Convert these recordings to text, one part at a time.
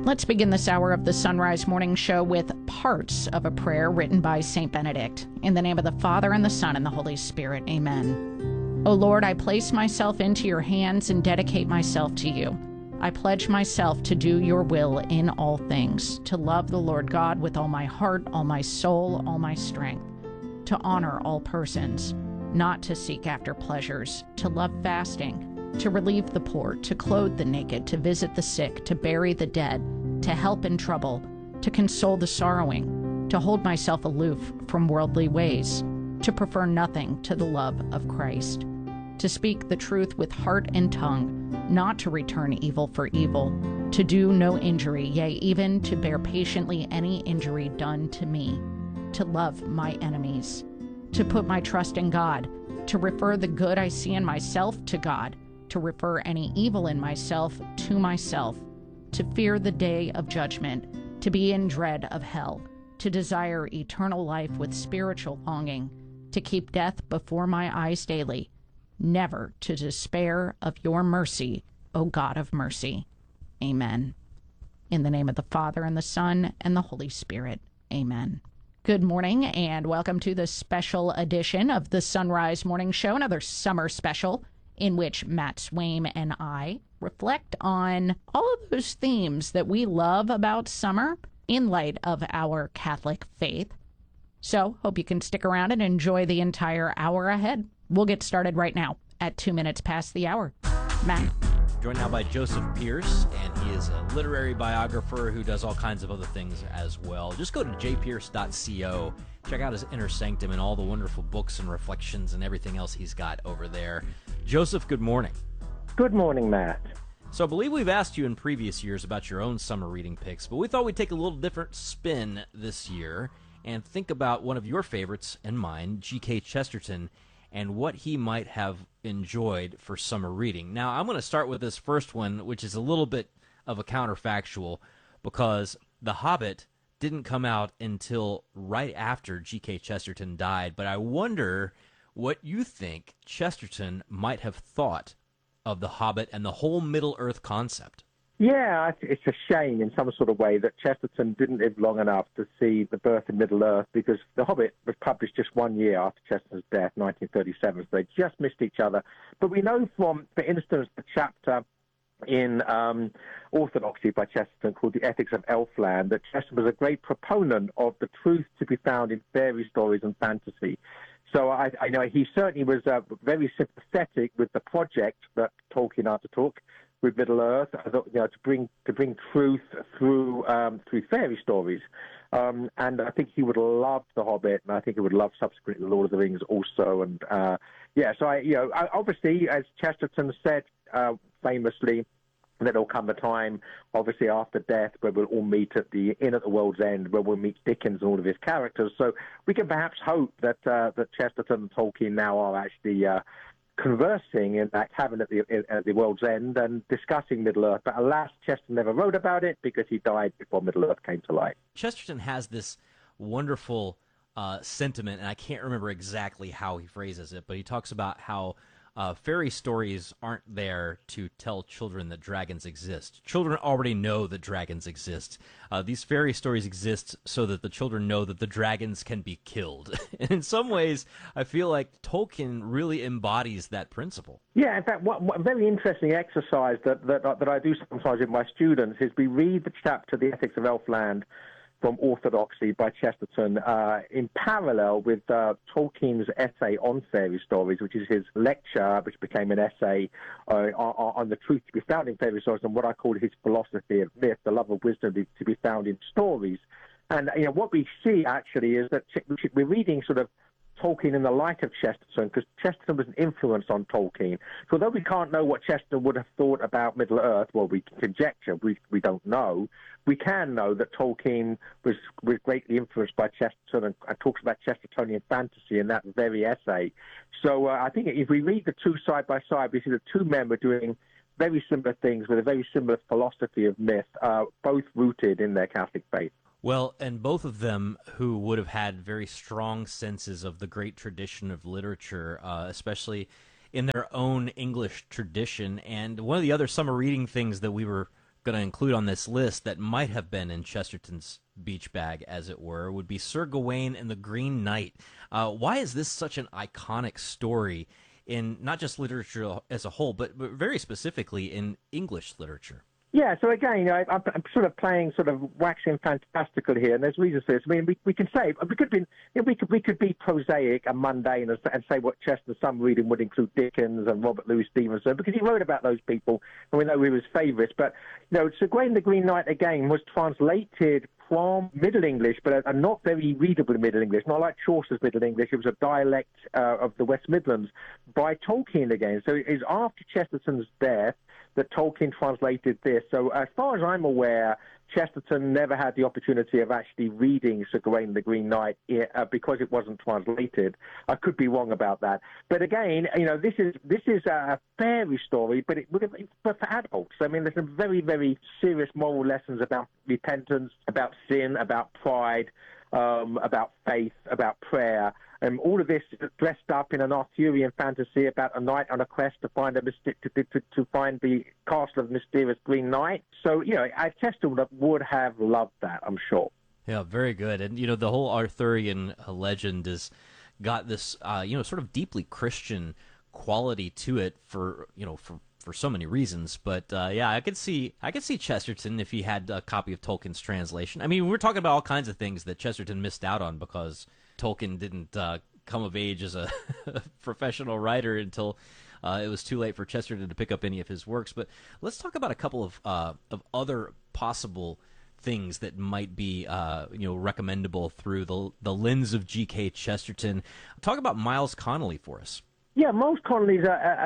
Let's begin this hour of the Sunrise Morning Show with parts of a prayer written by St. Benedict. In the name of the Father, and the Son, and the Holy Spirit. Amen. O Lord, I place myself into your hands and dedicate myself to you. I pledge myself to do your will in all things, to love the Lord God with all my heart, all my soul, all my strength, to honor all persons, not to seek after pleasures, to love fasting, to relieve the poor, to clothe the naked, to visit the sick, to bury the dead, to help in trouble, to console the sorrowing, to hold myself aloof from worldly ways, to prefer nothing to the love of Christ, to speak the truth with heart and tongue, not to return evil for evil, to do no injury, yea, even to bear patiently any injury done to me, to love my enemies, to put my trust in God, to refer the good I see in myself to God, to refer any evil in myself to myself, to fear the day of judgment, to be in dread of hell, to desire eternal life with spiritual longing, to keep death before my eyes daily, never to despair of your mercy, O God of mercy. Amen. In the name of the Father, and the Son, and the Holy Spirit. Amen. Good morning, and welcome to the special edition of the Sunrise Morning Show, another summer special, in which Matt Swaim and I reflect on all of those themes that we love about summer in light of our Catholic faith. So, hope you can stick around and enjoy the entire hour ahead. We'll get started right now at 2 minutes past the hour. Matt. Joined now by Joseph Pearce, and he is a literary biographer who does all kinds of other things as well. Just go to jpearce.co, check out his Inner Sanctum and all the wonderful books and reflections and everything else he's got over there. Joseph, good morning. Good morning, Matt. So I believe we've asked you in previous years about your own summer reading picks, but we thought we'd take a little different spin this year and think about one of your favorites and mine, G.K. Chesterton, and what he might have enjoyed for summer reading. Now, I'm going to start with this first one, which is a little bit of a counterfactual, because The Hobbit didn't come out until right after G.K. Chesterton died, but I wonder what you think Chesterton might have thought of The Hobbit and the whole Middle-earth concept. Yeah, it's a shame in some sort of way that Chesterton didn't live long enough to see the birth of Middle-earth, because The Hobbit was published just 1 year after Chesterton's death, 1937, so they just missed each other. But we know from, for instance, the chapter in Orthodoxy by Chesterton called The Ethics of Elfland, that Chesterton was a great proponent of the truth to be found in fairy stories and fantasy. So I know he certainly was very sympathetic with the project that Tolkien undertook with Middle-earth, to bring truth through fairy stories. And I think he would have loved The Hobbit, and I think he would love subsequently The Lord of the Rings also. And so obviously, as Chesterton said famously, that there'll come a time, obviously after death, where we'll all meet at the inn at the world's end, where we'll meet Dickens and all of his characters. So we can perhaps hope that Chesterton and Tolkien now are actually conversing in that cabin at the world's end and discussing Middle-earth. But alas, Chesterton never wrote about it because he died before Middle-earth came to light. Chesterton has this wonderful sentiment, and I can't remember exactly how he phrases it, but he talks about how fairy stories aren't there to tell children that dragons exist. Children already know that dragons exist. These fairy stories exist so that the children know that the dragons can be killed. And in some ways, I feel like Tolkien really embodies that principle. Yeah, in fact, one very interesting exercise that I do sometimes with my students is we read the chapter, The Ethics of Elfland, from Orthodoxy by Chesterton, in parallel with Tolkien's essay on fairy stories, which is his lecture, which became an essay on the truth to be found in fairy stories, and what I call his philosophy of myth, the love of wisdom to be found in stories. And what we see actually is that we're reading sort of Tolkien in the light of Chesterton, because Chesterton was an influence on Tolkien. So although we can't know what Chesterton would have thought about Middle-earth, well, we can conjecture, we don't know, we can know that Tolkien was greatly influenced by Chesterton and talks about Chestertonian fantasy in that very essay. So I think if we read the two side by side, we see that two men were doing very similar things with a very similar philosophy of myth, both rooted in their Catholic faith. Well, and both of them who would have had very strong senses of the great tradition of literature, especially in their own English tradition. And one of the other summer reading things that we were going to include on this list that might have been in Chesterton's beach bag, as it were, would be Sir Gawain and the Green Knight. Why is this such an iconic story in not just literature as a whole, but very specifically in English literature? Yeah, so again, I'm sort of playing sort of waxing fantastical here, and there's reasons for this. I mean, we can say we could be prosaic and mundane and say what Chesterton's summer reading would include Dickens and Robert Louis Stevenson, because he wrote about those people, and we know he was favourites. But Sir Gawain the Green Knight again was translated from Middle English, but a not very readable Middle English, not like Chaucer's Middle English. It was a dialect of the West Midlands by Tolkien again. So it is after Chesterton's death that Tolkien translated this. So as far as I'm aware, Chesterton never had the opportunity of actually reading Sir Gawain the Green Knight because it wasn't translated. I could be wrong about that. But again, this is a fairy story, but but for adults. I mean, there's some very, very serious moral lessons about repentance, about sin, about pride, about faith, about prayer. All of this dressed up in an Arthurian fantasy about a knight on a quest to find to find the castle of the mysterious Green Knight. So, Chesterton would have loved that, I'm sure. Yeah, very good. And, the whole Arthurian legend has got this, sort of deeply Christian quality to it for so many reasons. But, I could see Chesterton if he had a copy of Tolkien's translation. I mean, we're talking about all kinds of things that Chesterton missed out on because Tolkien didn't come of age as a professional writer until it was too late for Chesterton to pick up any of his works. But let's talk about a couple of other possible things that might be recommendable through the lens of G.K. Chesterton. Talk about Miles Connolly for us. Yeah, Miles Connolly's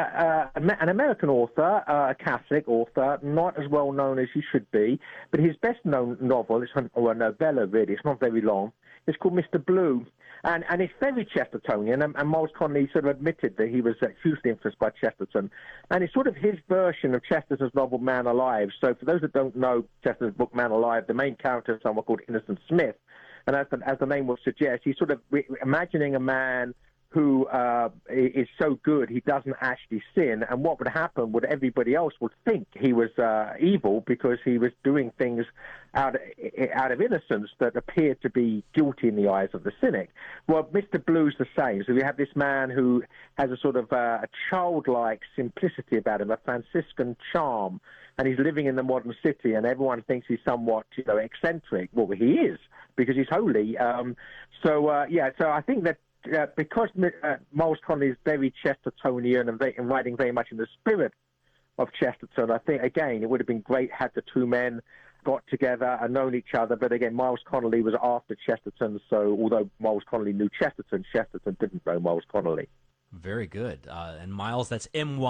an American author, a Catholic author, not as well known as he should be, but his best-known novel, or a novella really, it's not very long, it's called Mr. Blue. And it's very Chestertonian, and Miles Connolly sort of admitted that he was hugely influenced by Chesterton. And it's sort of his version of Chesterton's novel Man Alive. So for those that don't know Chesterton's book Man Alive, the main character is someone called Innocent Smith. And as the name would suggest, he's sort of imagining a man who is so good he doesn't actually sin, and what would happen would everybody else would think he was evil because he was doing things out of innocence that appeared to be guilty in the eyes of the cynic. Well, Mr. Blue's the same. So we have this man who has a sort of a childlike simplicity about him, a Franciscan charm, and he's living in the modern city, and everyone thinks he's somewhat eccentric. Well, he is, because he's holy. So I think that because Miles Connolly is very Chestertonian and writing very much in the spirit of Chesterton, I think, again, it would have been great had the two men got together and known each other. But again, Miles Connolly was after Chesterton, so although Miles Connolly knew Chesterton, Chesterton didn't know Miles Connolly. Very good. And Miles, that's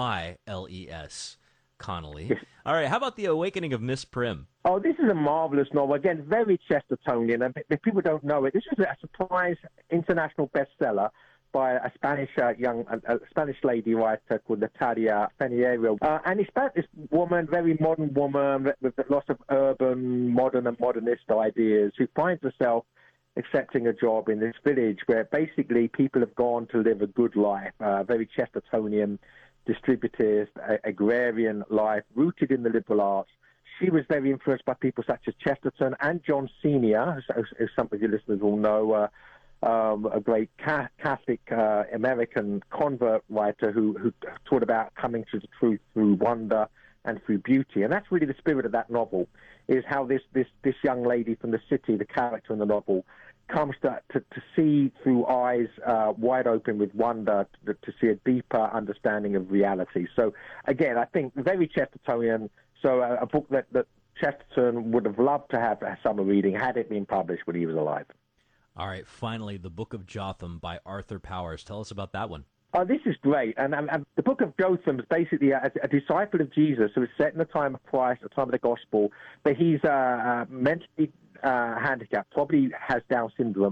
Myles Connolly. Yes. All right, how about The Awakening of Miss Prim? Oh, this is a marvelous novel. Again, very Chestertonian. And if people don't know it, this is a surprise international bestseller by a Spanish Spanish lady writer called Natalia Feniero. And it's about this woman, very modern woman with lots of modern and modernist ideas, who finds herself accepting a job in this village where basically people have gone to live a good life, very Chestertonian, distributive, agrarian life, rooted in the liberal arts. She was very influenced by people such as Chesterton and John Senior, as some of your listeners will know, a great Catholic American convert writer who taught about coming to the truth through wonder and through beauty. And that's really the spirit of that novel, is how this young lady from the city, the character in the novel, comes to see through eyes wide open with wonder, to see a deeper understanding of reality. So, again, I think very Chestertonian, so a book that Chesterton would have loved to have a summer reading had it been published when he was alive. All right, finally, The Book of Jotham by Arthur Powers. Tell us about that one. Oh, this is great. And the Book of Jotham is basically a disciple of Jesus who is set in the time of Christ, the time of the Gospel, but he's mentally handicapped, probably has Down syndrome.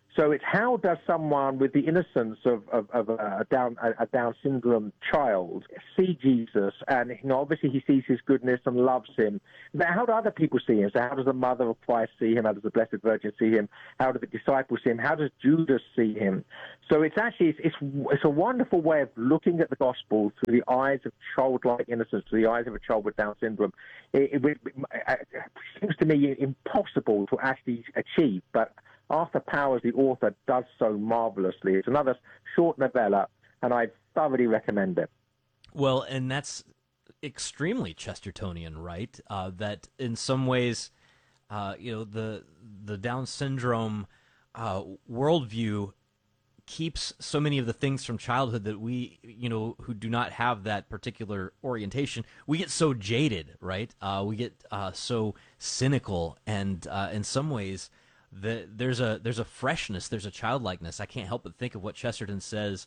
So it's how does someone with the innocence of a Down syndrome child see Jesus? And obviously he sees his goodness and loves him. But how do other people see him? So how does the mother of Christ see him? How does the Blessed Virgin see him? How do the disciples see him? How does Judas see him? So it's actually it's a wonderful way of looking at the gospel through the eyes of childlike innocence, through the eyes of a child with Down syndrome. It seems to me impossible to actually achieve, but Arthur Powers, the author, does so marvelously. It's another short novella, and I thoroughly recommend it. Well, and that's extremely Chestertonian, right? That in some ways, the Down syndrome worldview keeps so many of the things from childhood that we, who do not have that particular orientation, we get so jaded, right? We get so cynical, and in some ways, there's a freshness, there's a childlikeness. I can't help but think of what Chesterton says.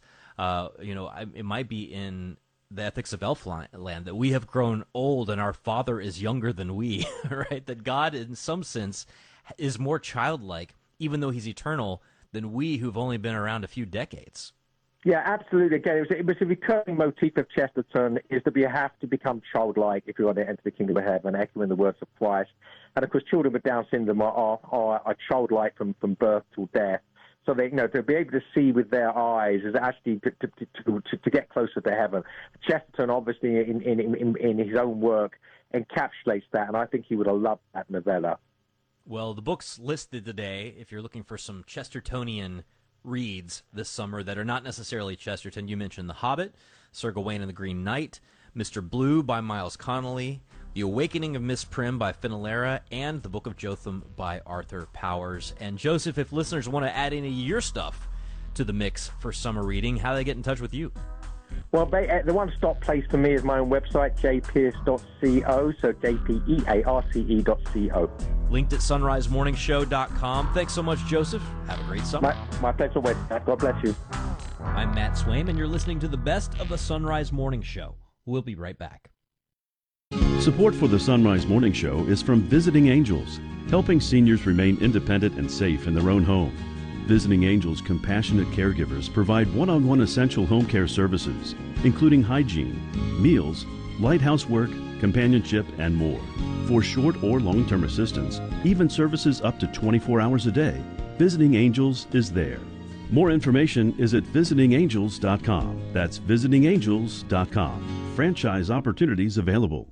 It might be in the Ethics of Elfland that we have grown old and our Father is younger than we, right? That God, in some sense, is more childlike, even though He's eternal, than we who've only been around a few decades. Yeah, absolutely. Again, it was a recurring motif of Chesterton is that we have to become childlike if we want to enter the kingdom of heaven, echoing the words of Christ. And of course, children with Down syndrome are childlike from birth till death. So they, to be able to see with their eyes is actually to get closer to heaven. Chesterton, obviously, in his own work, encapsulates that, and I think he would have loved that novella. Well, the books listed today, if you're looking for some Chestertonian reads this summer that are not necessarily Chesterton, you mentioned The Hobbit, Sir Gawain and the Green Knight, Mr. Blue by Miles Connolly, The Awakening of Miss Prim by Finalera, and The Book of Jotham by Arthur Powers. And Joseph, if listeners want to add any of your stuff to the mix for summer reading, how do they get in touch with you? Well, the one-stop place for me is my own website, jpearce.co, so jpearce.co. Linked at sunrisemorningshow.com. Thanks so much, Joseph. Have a great summer. My pleasure, Wes. God bless you. I'm Matt Swaim, and you're listening to the best of the Sunrise Morning Show. We'll be right back. Support for the Sunrise Morning Show is from Visiting Angels, helping seniors remain independent and safe in their own home. Visiting Angels compassionate caregivers provide one-on-one essential home care services, including hygiene, meals, light housework, companionship, and more. For short or long-term assistance, even services up to 24 hours a day, Visiting Angels is there. More information is at visitingangels.com. That's visitingangels.com. Franchise opportunities available.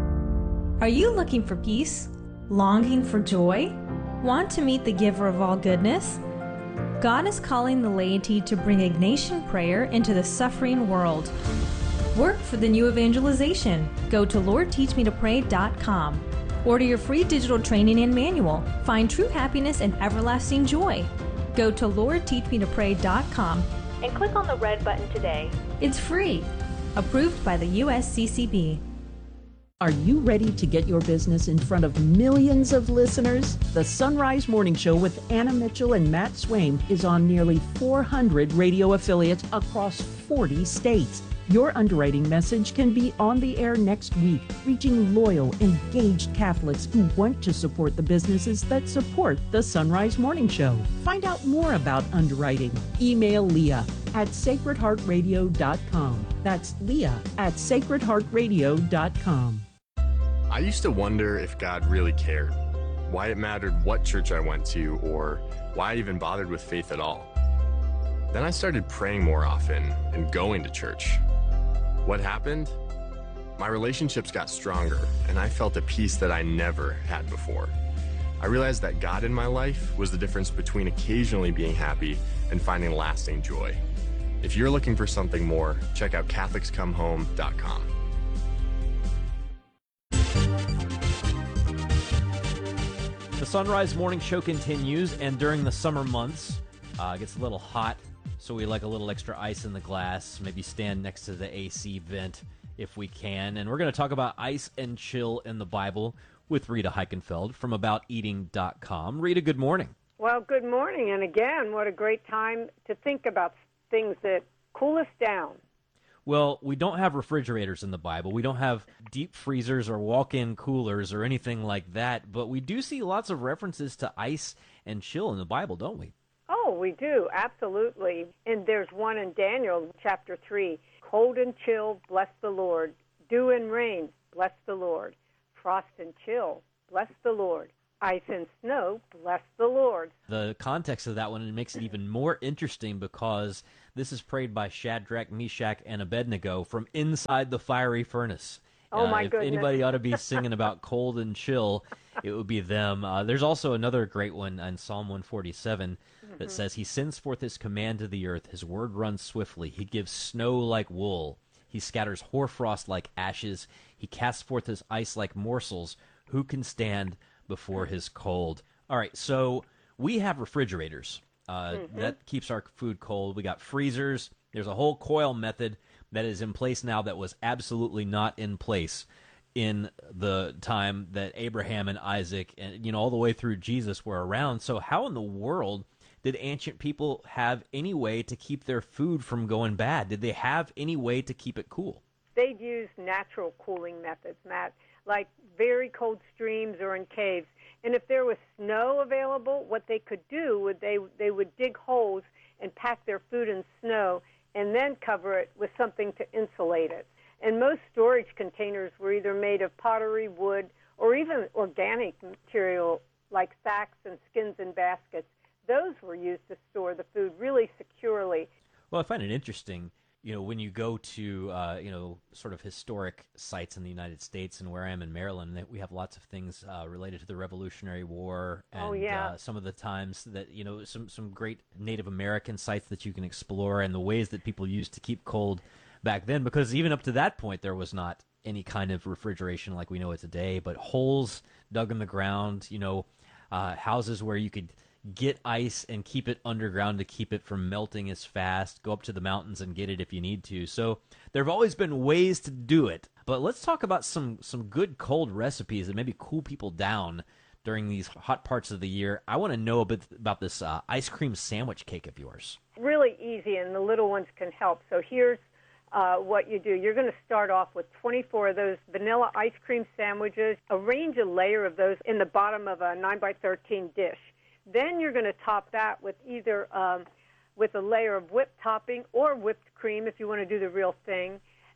Are you looking for peace? Longing for joy? Want to meet the giver of all goodness? God is calling the laity to bring Ignatian prayer into the suffering world. Work for the new evangelization. Go to LordTeachMeToPray.com. Order your free digital training and manual. Find true happiness and everlasting joy. Go to LordTeachMeToPray.com and click on the red button today. It's free. Approved by the USCCB. Are you ready to get your business in front of millions of listeners? The Sunrise Morning Show with Anna Mitchell and Matt Swaim is on nearly 400 radio affiliates across 40 states. Your underwriting message can be on the air next week, reaching loyal, engaged Catholics who want to support the businesses that support the Sunrise Morning Show. Find out more about underwriting. Email Leah at sacredheartradio.com. That's Leah at sacredheartradio.com. I used to wonder if God really cared, why it mattered what church I went to, or why I even bothered with faith at all. Then I started praying more often and going to church. What happened? My relationships got stronger, and I felt a peace that I never had before. I realized that God in my life was the difference between occasionally being happy and finding lasting joy. If you're looking for something more, check out CatholicsComeHome.com. The Sunrise Morning Show continues, and during the summer months, it gets a little hot, so we like a little extra ice in the glass, maybe stand next to the AC vent if we can. And we're going to talk about ice and chill in the Bible with Rita Heichenfeld from AboutEating.com. Rita, good morning. Well, good morning, and again, what a great time to think about things that cool us down. Well, we don't have refrigerators in the Bible. We don't have deep freezers or walk-in coolers or anything like that, but we do see lots of references to ice and chill in the Bible, don't we? Oh, we do, absolutely. And there's one in Daniel, chapter 3. Cold and chill, bless the Lord. Dew and rain, bless the Lord. Frost and chill, bless the Lord. Ice and snow, bless the Lord. The context of that one makes it even more interesting because this is prayed by Shadrach, Meshach, and Abednego from inside the fiery furnace. Oh, my goodness. If anybody ought to be singing about cold and chill, it would be them. There's also another great one in Psalm 147 that says, He sends forth His command to the earth. His word runs swiftly. He gives snow like wool. He scatters hoarfrost like ashes. He casts forth His ice like morsels. Who can stand before His cold? All right, so we have refrigerators. That keeps our food cold. We got freezers. There's a whole coil method that is in place now that was absolutely not in place in the time that Abraham and Isaac and all the way through Jesus were around. So how in the world did ancient people have any way to keep their food from going bad? Did they have any way to keep it cool? They'd use natural cooling methods, Matt, like very cold streams or in caves. And if there was snow available, what they could do would they would dig holes and pack their food in snow and then cover it with something to insulate it. And most storage containers were either made of pottery, wood, or even organic material like sacks and skins and baskets. Those were used to store the food really securely. Well, I find it interesting, when you go to, sort of historic sites in the United States, and where I am in Maryland, that we have lots of things related to the Revolutionary War, and some of the times that, some great Native American sites that you can explore, and the ways that people used to keep cold back then, because even up to that point, there was not any kind of refrigeration like we know it today, but holes dug in the ground, houses where you could get ice and keep it underground to keep it from melting as fast, go up to the mountains and get it if you need to. So there have always been ways to do it. But let's talk about some good cold recipes that maybe cool people down during these hot parts of the year. I want to know a bit about this ice cream sandwich cake of yours. Really easy, and the little ones can help. So here's what you do. You're going to start off with 24 of those vanilla ice cream sandwiches. Arrange a layer of those in the bottom of a 9x13 dish. Then you're going to top that with either with a layer of whipped topping or whipped cream if you want to do the real thing,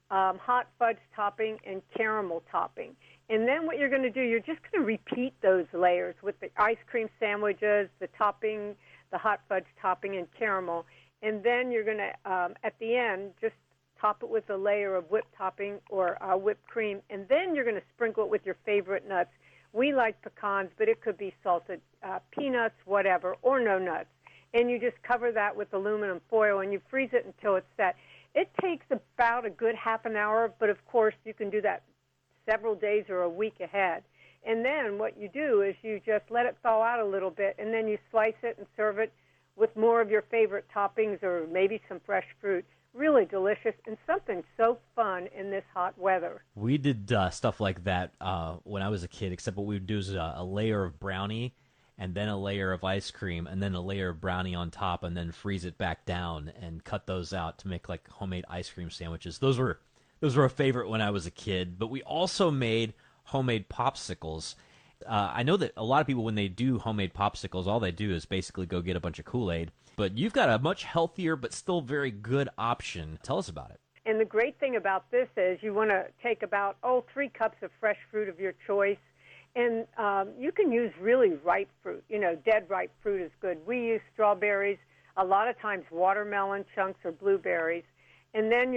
hot fudge topping, and caramel topping. And then what you're going to do, you're just going to repeat those layers with the ice cream sandwiches, the topping, the hot fudge topping, and caramel. And then you're going to, at the end, just top it with a layer of whipped topping or whipped cream. And then you're going to sprinkle it with your favorite nuts. We like pecans, but it could be salted peanuts, whatever, or no nuts. And you just cover that with aluminum foil, and you freeze it until it's set. It takes about a good half an hour, but of course you can do that several days or a week ahead. And then what you do is you just let it thaw out a little bit, and then you slice it and serve it with more of your favorite toppings or maybe some fresh fruit. Really delicious and something so fun in this hot weather. We did stuff like that when I was a kid, except what we would do is a layer of brownie and then a layer of ice cream and then a layer of brownie on top and then freeze it back down and cut those out to make like homemade ice cream sandwiches. Those were a favorite when I was a kid, but we also made homemade popsicles. I know that a lot of people, when they do homemade popsicles, all they do is basically go get a bunch of Kool-Aid. But you've got a much healthier but still very good option. Tell us about it. And the great thing about this is you want to take about, 3 cups of fresh fruit of your choice. And you can use really ripe fruit. Dead ripe fruit is good. We use strawberries, a lot of times watermelon chunks or blueberries. And then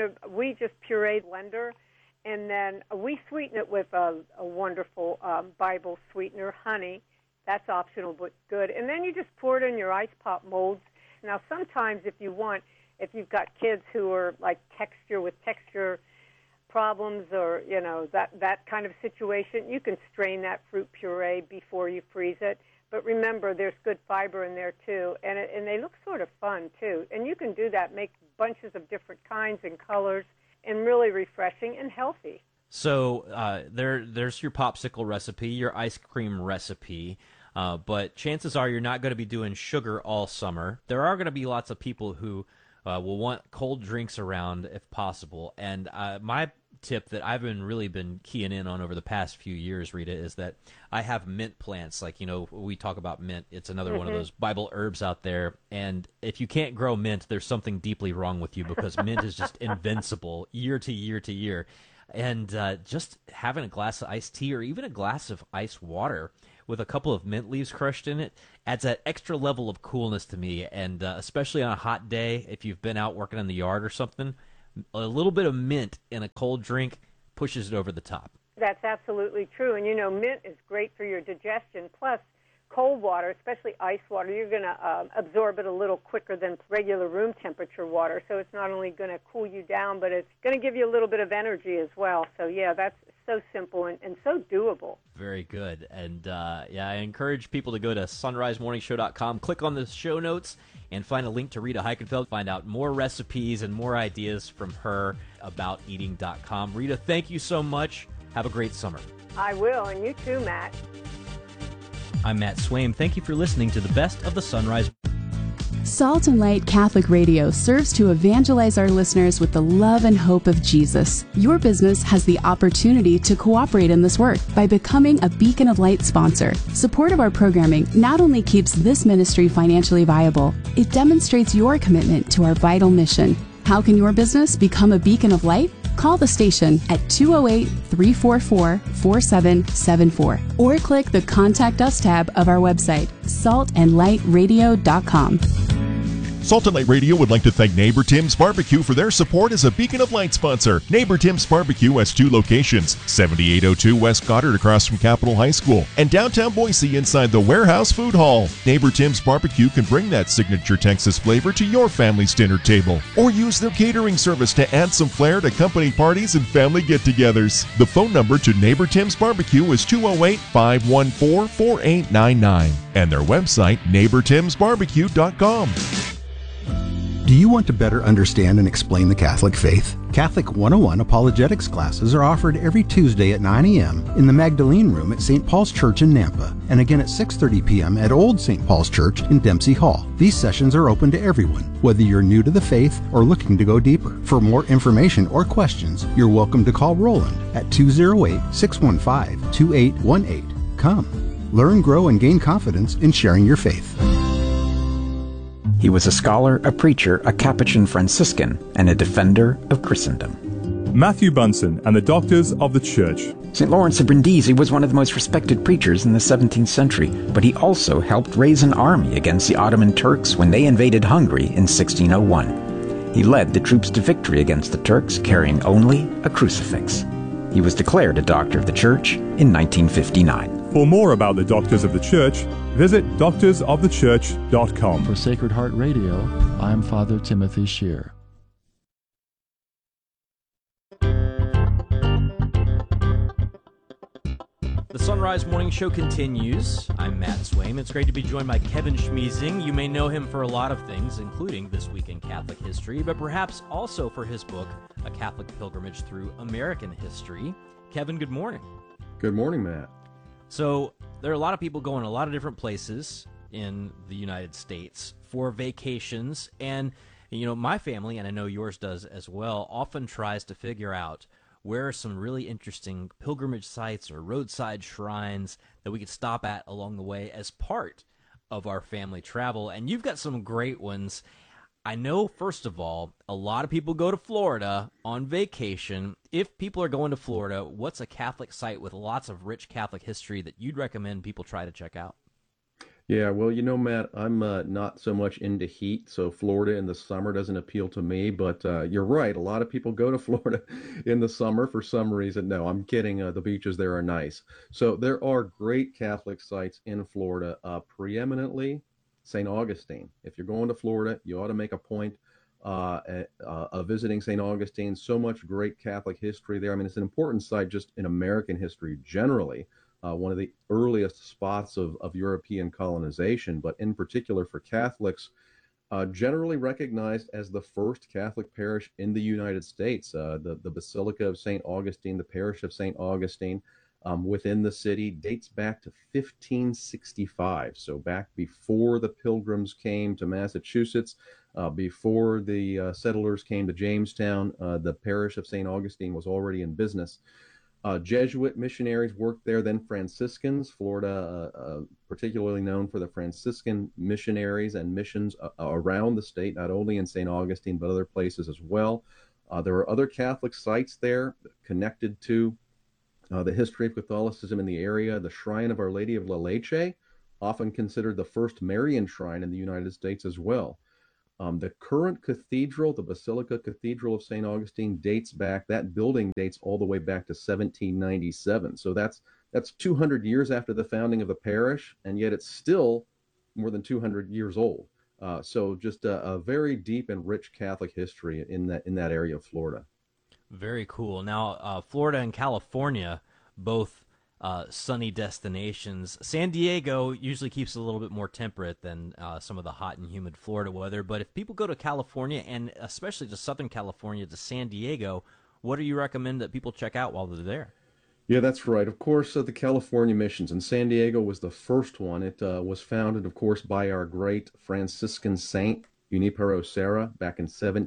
we just puree blender. And then we sweeten it with a wonderful Bible sweetener, honey. That's optional but good. And then you just pour it in your ice pop molds. Now, sometimes if you've got kids who are like texture problems or, that kind of situation, you can strain that fruit puree before you freeze it. But remember, there's good fiber in there, too. And they look sort of fun, too. And you can do that, make bunches of different kinds and colors, and really refreshing and healthy. So there's your popsicle recipe, your ice cream recipe. But chances are you're not going to be doing sugar all summer. There are going to be lots of people who will want cold drinks around if possible. And my tip that I've really been keying in on over the past few years, Rita, is that I have mint plants. Like, we talk about mint. It's another one of those Bible herbs out there. And if you can't grow mint, there's something deeply wrong with you, because mint is just invincible year to year to year. And just having a glass of iced tea or even a glass of ice water with a couple of mint leaves crushed in it adds that extra level of coolness to me. And especially on a hot day, if you've been out working in the yard or something, a little bit of mint in a cold drink pushes it over the top. That's absolutely true. And, mint is great for your digestion. Plus, cold water, especially ice water, you're going to absorb it a little quicker than regular room temperature water. So it's not only going to cool you down, but it's going to give you a little bit of energy as well. So, yeah, that's so simple and so doable. Very good. And, I encourage people to go to sunrisemorningshow.com, click on the show notes, and find a link to Rita Heikenfeld. Find out more recipes and more ideas from her about eating.com. Rita, thank you so much. Have a great summer. I will, and you too, Matt. I'm Matt Swaim. Thank you for listening to the best of the Sunrise. Salt and Light Catholic Radio serves to evangelize our listeners with the love and hope of Jesus. Your business has the opportunity to cooperate in this work by becoming a Beacon of Light sponsor. Support of our programming not only keeps this ministry financially viable, it demonstrates your commitment to our vital mission. How can your business become a beacon of light? Call the station at 208-344-4774 or click the Contact Us tab of our website, saltandlightradio.com. Salt and Light Radio would like to thank Neighbor Tim's Barbecue for their support as a Beacon of Light sponsor. Neighbor Tim's Barbecue has 2 locations, 7802 West Goddard across from Capitol High School and downtown Boise inside the Warehouse Food Hall. Neighbor Tim's Barbecue can bring that signature Texas flavor to your family's dinner table, or use their catering service to add some flair to company parties and family get-togethers. The phone number to Neighbor Tim's Barbecue is 208-514-4899 and their website, neighbortimsbarbecue.com. Do you want to better understand and explain the Catholic faith? Catholic 101 apologetics classes are offered every Tuesday at 9 a.m. in the Magdalene Room at St. Paul's Church in Nampa, and again at 6:30 p.m. at Old St. Paul's Church in Dempsey Hall. These sessions are open to everyone, whether you're new to the faith or looking to go deeper. For more information or questions, you're welcome to call Roland at 208-615-2818. Come, learn, grow, and gain confidence in sharing your faith. He was a scholar, a preacher, a Capuchin Franciscan, and a defender of Christendom. Matthew Bunsen and the Doctors of the Church. St. Lawrence of Brindisi was one of the most respected preachers in the 17th century, but he also helped raise an army against the Ottoman Turks when they invaded Hungary in 1601. He led the troops to victory against the Turks, carrying only a crucifix. He was declared a Doctor of the Church in 1959. For more about the Doctors of the Church, visit doctorsofthechurch.com. For Sacred Heart Radio, I'm Father Timothy Shear. The Sunrise Morning Show continues. I'm Matt Swaim. It's great to be joined by Kevin Schmiesing. You may know him for a lot of things, including This Week in Catholic History, but perhaps also for his book, A Catholic Pilgrimage Through American History. Kevin, good morning. Good morning, Matt. So there are a lot of people going a lot of different places in the United States for vacations. And, my family, and I know yours does as well, often tries to figure out where are some really interesting pilgrimage sites or roadside shrines that we could stop at along the way as part of our family travel. And you've got some great ones. I know, first of all, a lot of people go to Florida on vacation. If people are going to Florida, what's a Catholic site with lots of rich Catholic history that you'd recommend people try to check out? Yeah, well, Matt, I'm not so much into heat, so Florida in the summer doesn't appeal to me, but you're right. A lot of people go to Florida in the summer for some reason. No, I'm kidding. The beaches there are nice. So there are great Catholic sites in Florida, preeminently St. Augustine. If you're going to Florida, you ought to make a point of visiting St. Augustine. So much great Catholic history there. I mean, it's an important site just in American history generally. One of the earliest spots of European colonization, but in particular for Catholics, generally recognized as the first Catholic parish in the United States. The Basilica of St. Augustine, the parish of St. Augustine, within the city dates back to 1565, so back before the Pilgrims came to Massachusetts. Before the settlers came to Jamestown, the parish of St. Augustine was already in business. Jesuit missionaries worked there, then Franciscans. Florida, particularly known for the Franciscan missionaries and missions around the state, not only in St. Augustine, but other places as well. There are other Catholic sites there connected to the history of Catholicism in the area. The Shrine of Our Lady of La Leche, often considered the first Marian shrine in the United States as well. The current cathedral, the Basilica Cathedral of St. Augustine, that building dates all the way back to 1797. So that's 200 years after the founding of the parish, and yet it's still more than 200 years old. So just a very deep and rich Catholic history in that area of Florida. Very cool. Now, Florida and California, both sunny destinations. San Diego usually keeps it a little bit more temperate than some of the hot and humid Florida weather. But if people go to California, and especially to Southern California, to San Diego, what do you recommend that people check out while they're there? Yeah, that's right. Of course, the California missions, and San Diego was the first one. It was founded, of course, by our great Franciscan saint, Junipero Serra, back in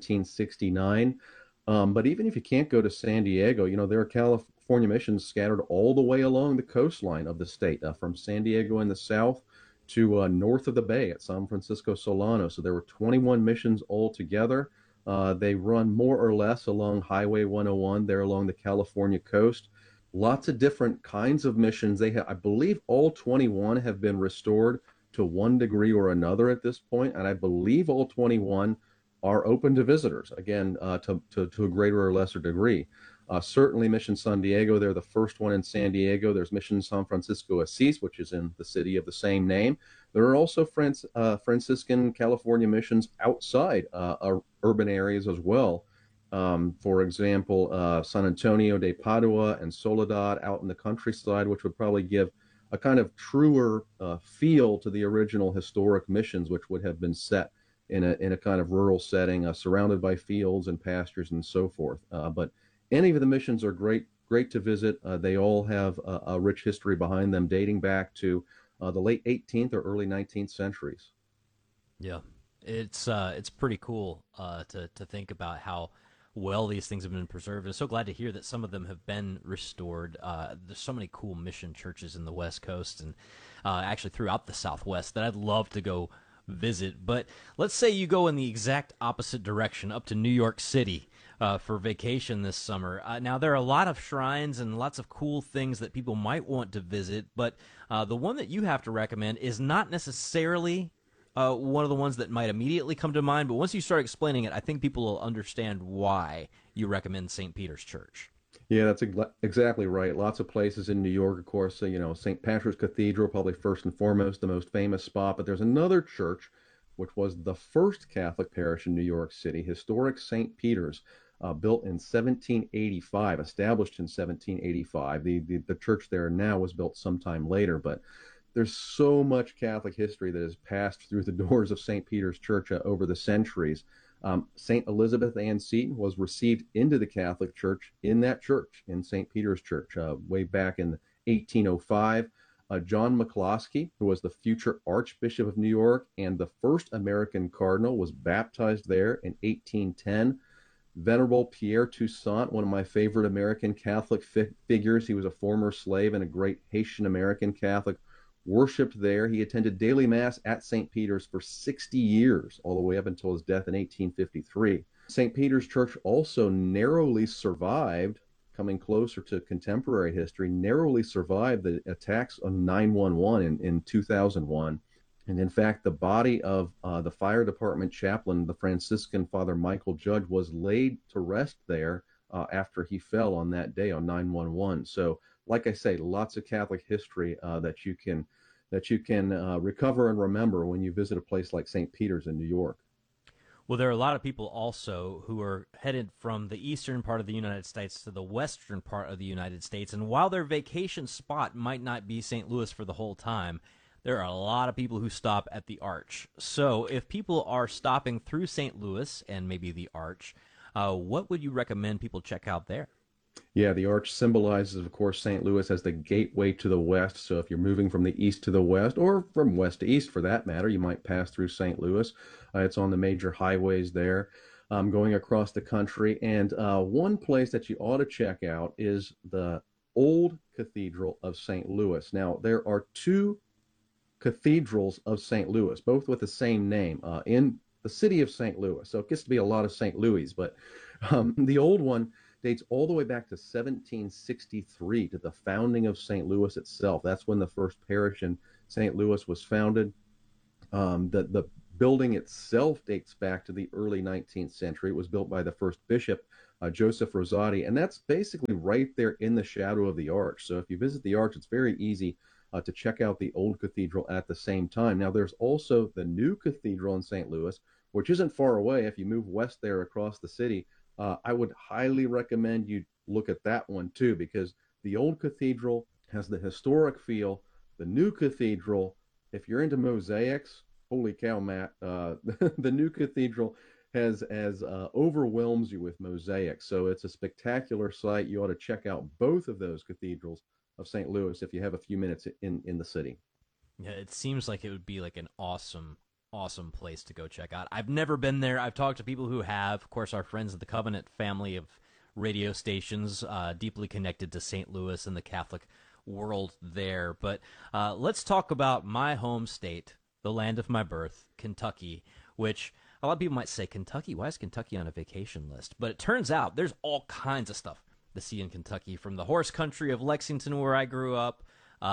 1769. But even if you can't go to San Diego, there are California missions scattered all the way along the coastline of the state, from San Diego in the south to north of the bay at San Francisco Solano. So there were 21 missions altogether. They run more or less along Highway 101 there along the California coast. Lots of different kinds of missions. I believe all 21 have been restored to one degree or another at this point, and I believe all 21 are open to visitors, again, to a greater or lesser degree. Certainly Mission San Diego, they're the first one in San Diego. There's Mission San Francisco Assis, which is in the city of the same name. There are also Franciscan California missions outside urban areas as well. For example, San Antonio de Padua and Soledad out in the countryside, which would probably give a kind of truer feel to the original historic missions, which would have been set in a kind of rural setting, surrounded by fields and pastures and so forth. But any of the missions are great to visit. They all have a rich history behind them, dating back to the late 18th or early 19th centuries. Yeah, it's pretty cool to think about how well these things have been preserved. I'm so glad to hear that some of them have been restored. There's so many cool mission churches in the West Coast and actually throughout the Southwest that I'd love to go visit. But let's say you go in the exact opposite direction, up to New York City for vacation this summer. Now, there are a lot of shrines and lots of cool things that people might want to visit, but the one that you have to recommend is not necessarily one of the ones that might immediately come to mind, but once you start explaining it, I think people will understand why you recommend St. Peter's Church. Yeah, that's exactly right. Lots of places in New York, of course, St. Patrick's Cathedral, probably first and foremost, the most famous spot. But there's another church, which was the first Catholic parish in New York City, historic St. Peter's, built in 1785, established in 1785. The church there now was built sometime later, but there's so much Catholic history that has passed through the doors of St. Peter's Church over the centuries. St. Elizabeth Ann Seton was received into the Catholic Church in that church, in St. Peter's Church, way back in 1805. John McCloskey, who was the future Archbishop of New York and the first American cardinal, was baptized there in 1810. Venerable Pierre Toussaint, one of my favorite American Catholic figures, he was a former slave and a great Haitian American Catholic, worshipped there. He attended daily mass at St. Peter's for 60 years, all the way up until his death in 1853. St. Peter's Church also narrowly survived, coming closer to contemporary history, narrowly survived the attacks on 9/11 in 2001. And in fact, the body of the fire department chaplain, the Franciscan Father Michael Judge, was laid to rest there after he fell on that day on 9/11. So, like I say, lots of Catholic history that you can recover and remember when you visit a place like St. Peter's in New York. Well, there are a lot of people also who are headed from the eastern part of the United States to the western part of the United States, and while their vacation spot might not be St. Louis for the whole time, there are a lot of people who stop at the Arch. So if people are stopping through St. Louis and maybe the Arch, what would you recommend people check out there? Yeah, the arch symbolizes, of course, St. Louis as the gateway to the west. So if you're moving from the east to the west, or from west to east for that matter, you might pass through St. Louis. It's on the major highways there, going across the country. And one place that you ought to check out is the Old Cathedral of St. Louis. Now, there are two cathedrals of St. Louis, both with the same name, in the city of St. Louis. So it gets to be a lot of St. Louis, but the old one dates all the way back to 1763, to the founding of St. Louis itself. That's when the first parish in St. Louis was founded. The building itself dates back to the early 19th century. It was built by the first bishop, Joseph Rosati, and that's basically right there in the shadow of the arch. So if you visit the arch, it's very easy to check out the old cathedral at the same time. Now, there's also the new cathedral in St. Louis, which isn't far away. If you move west there across the city, I would highly recommend you look at that one too, because the old cathedral has the historic feel. The new cathedral, if you're into mosaics, holy cow, Matt, the new cathedral has overwhelms you with mosaics. So it's a spectacular sight. You ought to check out both of those cathedrals of St. Louis if you have a few minutes in the city. Yeah, it seems like it would be like an awesome place to go check out. I've never been there. I've talked to people who have. Of course, our friends of the Covenant family of radio stations, deeply connected to St. Louis and the Catholic world there. But let's talk about my home state, the land of my birth, Kentucky, which a lot of people might say, Kentucky? Why is Kentucky on a vacation list? But it turns out there's all kinds of stuff to see in Kentucky, from the horse country of Lexington, where I grew up,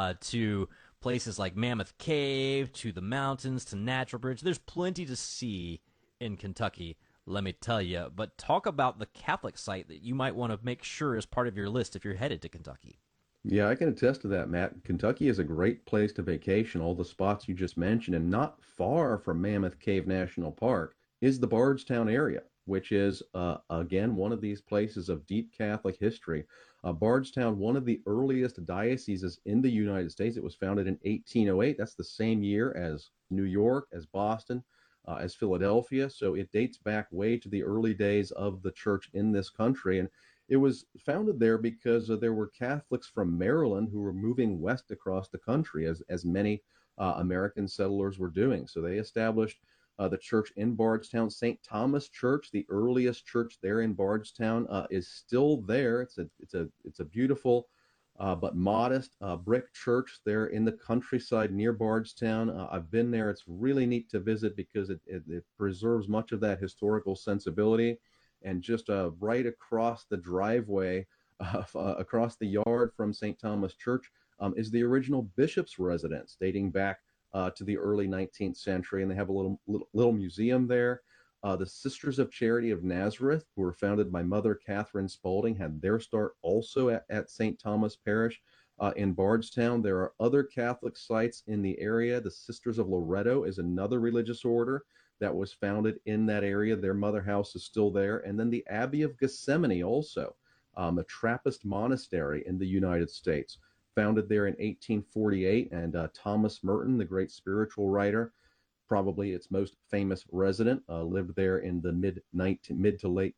to places like Mammoth Cave, to the mountains, to Natural Bridge. There's plenty to see in Kentucky, let me tell you. But talk about the Catholic site that you might want to make sure is part of your list if you're headed to Kentucky. Yeah, I can attest to that, Matt. Kentucky is a great place to vacation. All the spots you just mentioned, and not far from Mammoth Cave National Park is the Bardstown area, which is, again, one of these places of deep Catholic history. Bardstown, one of the earliest dioceses in the United States. It was founded in 1808. That's the same year as New York, as Boston, as Philadelphia. So it dates back way to the early days of the church in this country. And it was founded there because there were Catholics from Maryland who were moving west across the country, as many American settlers were doing. So they established the church in Bardstown. St. Thomas Church, the earliest church there in Bardstown, is still there. It's a beautiful but modest brick church there in the countryside near Bardstown. I've been there. It's really neat to visit because it preserves much of that historical sensibility. And just right across the driveway, across the yard from St. Thomas Church, is the original bishop's residence, dating back to the early 19th century, and they have a little museum there. The Sisters of Charity of Nazareth, who were founded by Mother Catherine Spaulding, had their start also at St. Thomas Parish in Bardstown. There are other Catholic sites in the area. The Sisters of Loretto is another religious order that was founded in that area. Their mother house is still there. And then the Abbey of Gethsemani also, a Trappist monastery in the United States, founded there in 1848, and Thomas Merton, the great spiritual writer, probably its most famous resident, lived there in the mid to late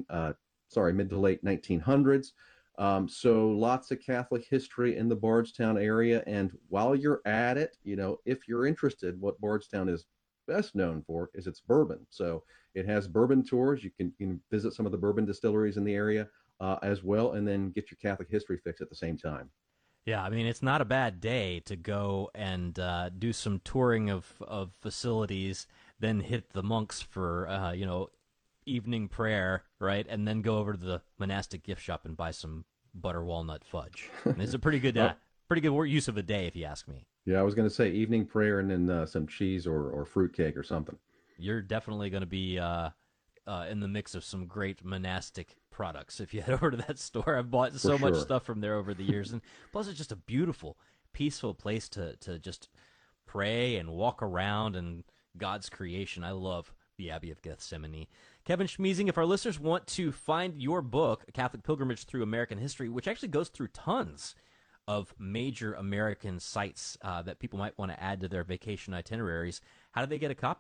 1900s. So lots of Catholic history in the Bardstown area. And while you're at it, if you're interested, what Bardstown is best known for is its bourbon. So it has bourbon tours. You can visit some of the bourbon distilleries in the area as well, and then get your Catholic history fix at the same time. Yeah, I mean, it's not a bad day to go and do some touring of facilities, then hit the monks for, evening prayer, right? And then go over to the monastic gift shop and buy some butter walnut fudge. And it's a pretty good use of a day, if you ask me. Yeah, I was going to say evening prayer and then some cheese or fruitcake or something. You're definitely going to be in the mix of some great monastic products if you head over to that store. I've bought so much stuff from there over the years, and plus it's just a beautiful, peaceful place to just pray and walk around and God's creation. I love the Abbey of Gethsemani. Kevin Schmiesing, if our listeners want to find your book, A Catholic Pilgrimage Through American History, which actually goes through tons of major American sites that people might want to add to their vacation itineraries, how do they get a copy?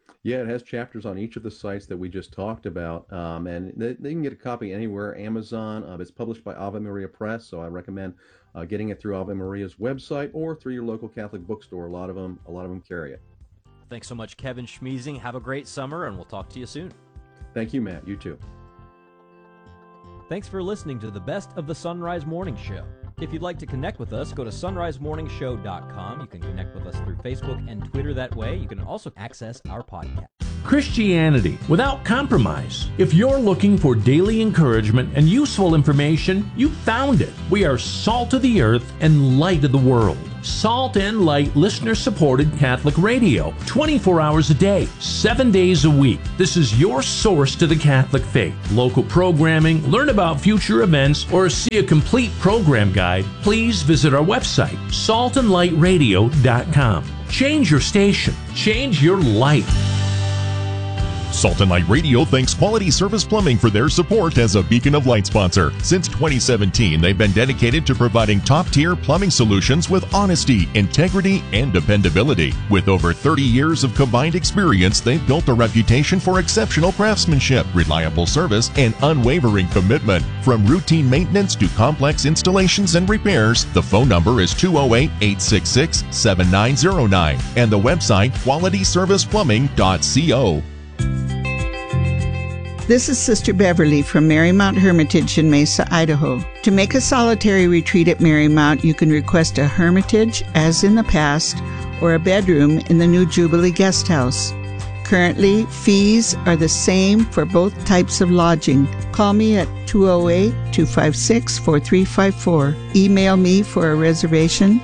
Yeah, it has chapters on each of the sites that we just talked about, and they can get a copy anywhere, Amazon. It's published by Ave Maria Press, so I recommend getting it through Ave Maria's website or through your local Catholic bookstore. A lot of them carry it. Thanks so much, Kevin Schmiesing. Have a great summer, and we'll talk to you soon. Thank you, Matt. You too. Thanks for listening to the Best of the Sunrise Morning Show. If you'd like to connect with us, go to sunrisemorningshow.com. You can connect with us through Facebook and Twitter that way. You can also access our podcast. Christianity without compromise. If you're looking for daily encouragement and useful information, you found it. We are salt of the earth and light of the world. Salt and Light listener-supported Catholic radio, 24 hours a day, 7 days a week. This is your source to the Catholic faith. Local programming, learn about future events, or see a complete program guide, please visit our website, saltandlightradio.com. Change your station. Change your life. Salt and Light Radio thanks Quality Service Plumbing for their support as a Beacon of Light sponsor. Since 2017, they've been dedicated to providing top-tier plumbing solutions with honesty, integrity, and dependability. With over 30 years of combined experience, they've built a reputation for exceptional craftsmanship, reliable service, and unwavering commitment. From routine maintenance to complex installations and repairs, the phone number is 208-866-7909 and the website qualityserviceplumbing.co. This is Sister Beverly from Marymount Hermitage in Mesa, Idaho. To make a solitary retreat at Marymount, you can request a hermitage, as in the past, or a bedroom in the new Jubilee Guest House. Currently, fees are the same for both types of lodging. Call me at 208-256-4354. Email me for a reservation,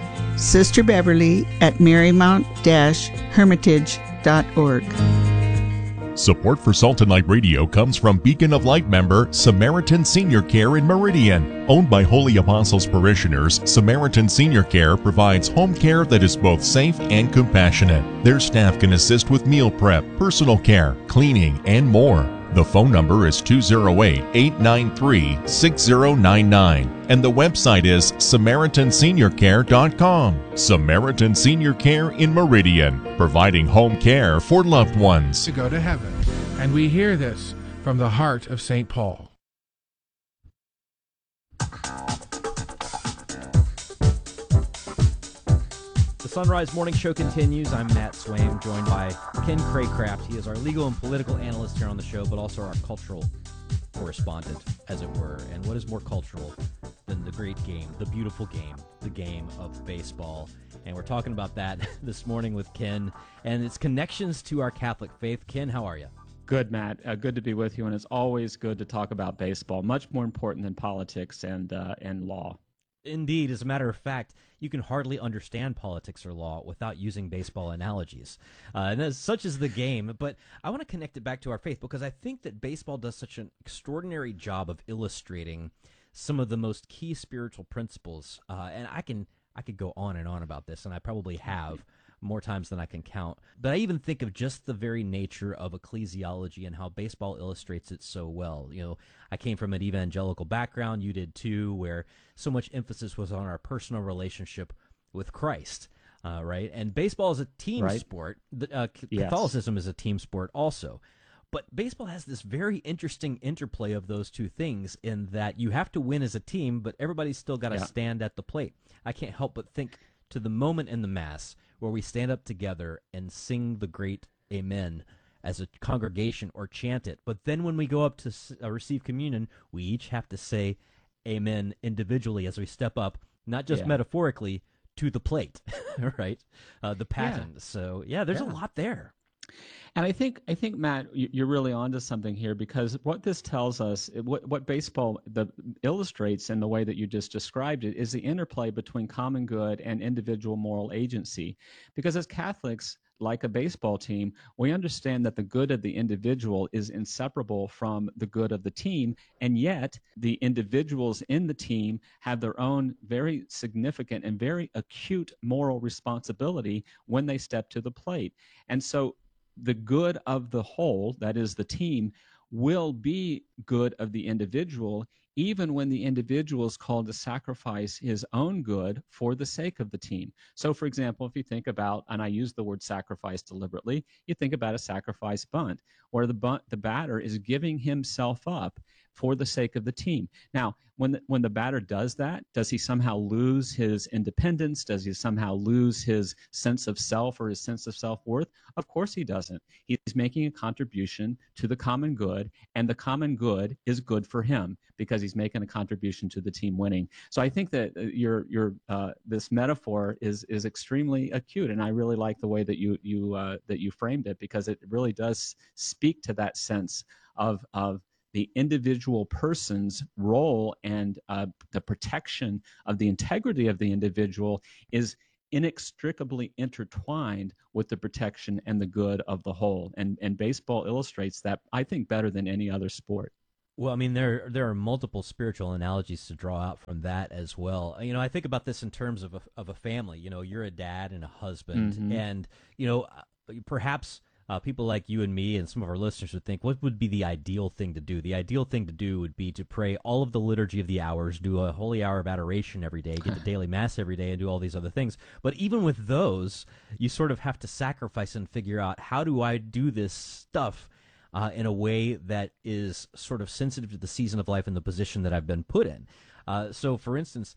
sisterbeverly@marymount-hermitage.org. Support for Salt and Light Radio comes from Beacon of Light member Samaritan Senior Care in Meridian. Owned by Holy Apostles parishioners, Samaritan Senior Care provides home care that is both safe and compassionate. Their staff can assist with meal prep, personal care, cleaning, and more. The phone number is 208-893-6099, and the website is SamaritanSeniorCare.com. Samaritan Senior Care in Meridian, providing home care for loved ones. To go to heaven, and we hear this from the heart of St. Paul. The Sunrise Morning Show continues. I'm Matt Swaim, joined by Ken Craycraft. He is our legal and political analyst here on the show, but also our cultural correspondent, as it were. And what is more cultural than the great game, the beautiful game, the game of baseball? And we're talking about that this morning with Ken and its connections to our Catholic faith. Ken, how are you? Good, Matt. Good to be with you, and it's always good to talk about baseball. Much more important than politics and law. Indeed. As a matter of fact, you can hardly understand politics or law without using baseball analogies. And as such is the game. But I want to connect it back to our faith because I think that baseball does such an extraordinary job of illustrating some of the most key spiritual principles. And I could go on and on about this, and I probably have more times than I can count. But I even think of just the very nature of ecclesiology and how baseball illustrates it so well. You know, I came from an evangelical background, you did too, where so much emphasis was on our personal relationship with Christ, right? And baseball is a team sport. Catholicism is a team sport also. But baseball has this very interesting interplay of those two things in that you have to win as a team, but everybody's still got to stand at the plate. I can't help but think to the moment in the Mass where we stand up together and sing the great Amen as a congregation or chant it. But then when we go up to receive communion, we each have to say Amen individually as we step up, not just metaphorically, to the plate, right? The paten. Yeah. So, there's a lot there. And I think Matt, you're really onto something here, because what this tells us, what baseball illustrates in the way that you just described it, is the interplay between common good and individual moral agency. Because as Catholics, like a baseball team, we understand that the good of the individual is inseparable from the good of the team, and yet the individuals in the team have their own very significant and very acute moral responsibility when they step to the plate. And so the good of the whole, that is the team, will be good of the individual, even when the individual is called to sacrifice his own good for the sake of the team. So, for example, if you think about, and I use the word sacrifice deliberately, you think about a sacrifice bunt, where the batter is giving himself up for the sake of the team. Now, when the batter does that, does he somehow lose his independence? Does he somehow lose his sense of self or his sense of self-worth? Of course he doesn't. He's making a contribution to the common good, and the common good is good for him because he's making a contribution to the team winning. So I think that this metaphor is extremely acute, and I really like the way that you framed it, because it really does speak to that sense of the individual person's role, and the protection of the integrity of the individual is inextricably intertwined with the protection and the good of the whole. And baseball illustrates that, I think, better than any other sport. Well, I mean, there are multiple spiritual analogies to draw out from that as well. You know, I think about this in terms of a family. You know, you're a dad and a husband, and perhaps people like you and me and some of our listeners would think, what would be the ideal thing to do? The ideal thing to do would be to pray all of the liturgy of the hours, do a holy hour of adoration every day, get the daily mass every day, and do all these other things. But even with those, you sort of have to sacrifice and figure out, how do I do this stuff in a way that is sort of sensitive to the season of life and the position that I've been put in? So, for instance,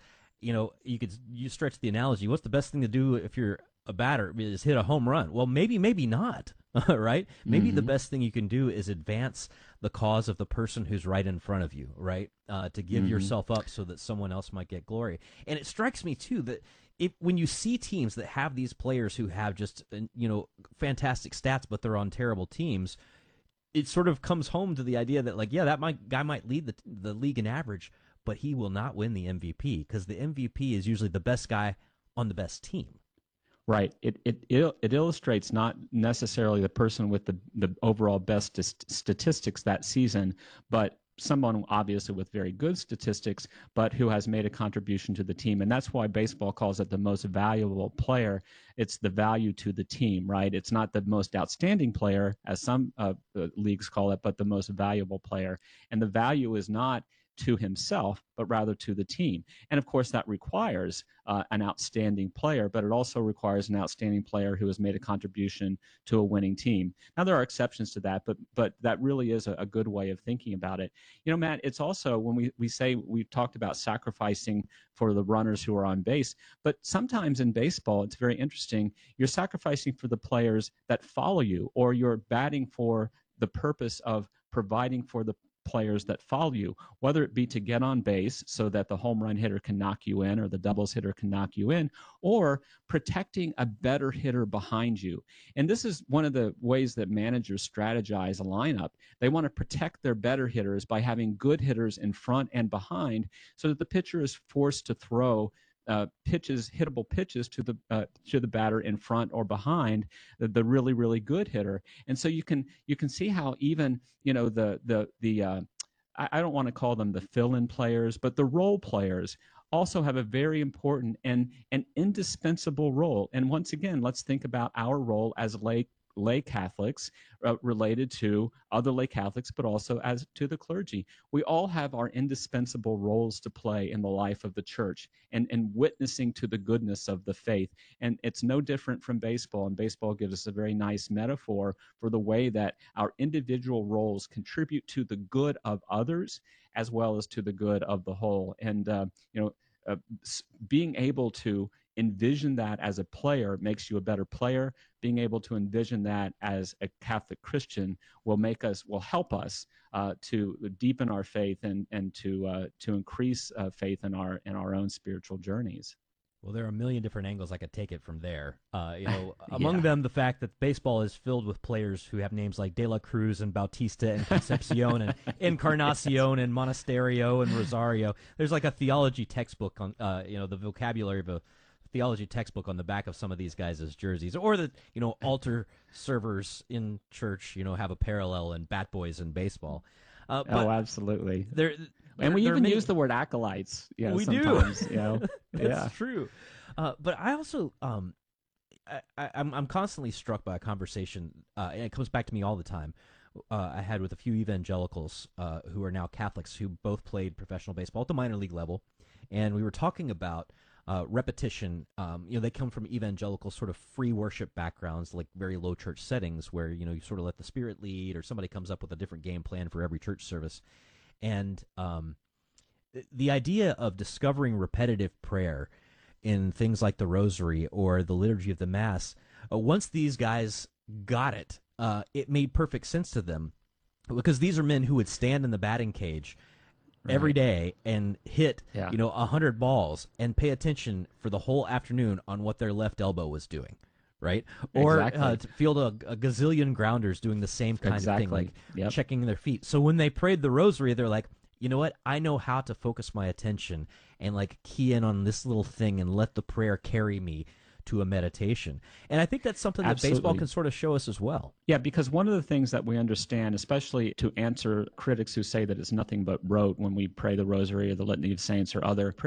you stretch the analogy. What's the best thing to do if you're a batter? Is hit a home run? Well, maybe not. Right? Maybe the best thing you can do is advance the cause of the person who's right in front of you, right? To give yourself up so that someone else might get glory. And it strikes me, too, that when you see teams that have these players who have just, fantastic stats, but they're on terrible teams, it sort of comes home to the idea that, that guy might lead the league in average, but he will not win the MVP, because the MVP is usually the best guy on the best team. Right. It illustrates not necessarily the person with the overall best statistics that season, but someone obviously with very good statistics, but who has made a contribution to the team. And that's why baseball calls it the most valuable player. It's the value to the team, right? It's not the most outstanding player, as some leagues call it, but the most valuable player. And the value is not to himself, but rather to the team. And of course, that requires an outstanding player, but it also requires an outstanding player who has made a contribution to a winning team. Now, there are exceptions to that, but that really is a good way of thinking about it. Matt, it's also, when we say, we've talked about sacrificing for the runners who are on base, but sometimes in baseball, it's very interesting, you're sacrificing for the players that follow you, or you're batting for the purpose of providing for the players that follow you, whether it be to get on base so that the home run hitter can knock you in or the doubles hitter can knock you in, or protecting a better hitter behind you. And this is one of the ways that managers strategize a lineup. They want to protect their better hitters by having good hitters in front and behind, so that the pitcher is forced to throw hittable pitches to the batter in front or behind the really, really good hitter. And so you can see how even I don't want to call them the fill-in players, but the role players also have a very important and an indispensable role. And once again, let's think about our role as lay Catholics related to other lay Catholics, but also as to the clergy. We all have our indispensable roles to play in the life of the church and witnessing to the goodness of the faith. And it's no different from baseball. And baseball gives us a very nice metaphor for the way that our individual roles contribute to the good of others as well as to the good of the whole. And, being able to envision that as a player makes you a better player. Being able to envision that as a Catholic Christian will help us to deepen our faith and to increase faith in our own spiritual journeys. Well, there are a million different angles I could take it from there. Among them, the fact that baseball is filled with players who have names like De La Cruz and Bautista and Concepcion and Encarnacion and Monasterio and Rosario. There's like a theology textbook on, the vocabulary of a theology textbook on the back of some of these guys' jerseys, or that altar servers in church have a parallel in bat boys in baseball. Absolutely. We even use the word acolytes. We sometimes, do. That's true. But I also, I'm constantly struck by a conversation, and it comes back to me all the time, I had with a few evangelicals who are now Catholics who both played professional baseball at the minor league level, and we were talking about repetition. They come from evangelical sort of free worship backgrounds, like very low church settings where, you sort of let the Spirit lead, or somebody comes up with a different game plan for every church service. And the idea of discovering repetitive prayer in things like the Rosary or the Liturgy of the Mass, once these guys got it, it made perfect sense to them, because these are men who would stand in the batting cage every day and hit 100 balls and pay attention for the whole afternoon on what their left elbow was doing, right? Or to field a gazillion grounders doing the same kind of thing, like checking their feet. So when they prayed the Rosary, they're like, you know what? I know how to focus my attention and like key in on this little thing and let the prayer carry me to a meditation. And I think that's something that baseball can sort of show us as well. Yeah, because one of the things that we understand, especially to answer critics who say that it's nothing but rote when we pray the Rosary or the Litany of Saints or other